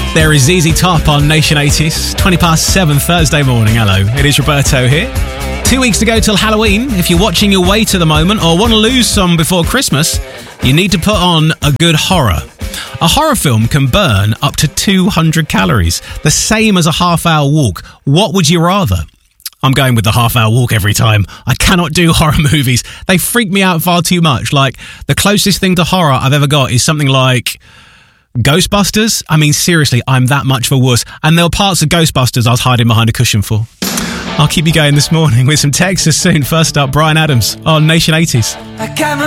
There is ZZ Top on Nation 80s, 20 past 7 Thursday morning. Hello, it is Roberto here. 2 weeks to go till Halloween. If you're watching your weight at the moment or want to lose some before Christmas, you need to put on a good horror. A horror film can burn up to 200 calories, the same as a half-hour walk. What would you rather? I'm going with the half-hour walk every time. I cannot do horror movies. They freak me out far too much. Like, the closest thing to horror I've ever got is something like Ghostbusters. I mean, seriously, I'm that much of a wuss. And there were parts of Ghostbusters I was hiding behind a cushion for. I'll keep you going this morning with some Texas soon. First up, Bryan Adams on Nation 80s. I got my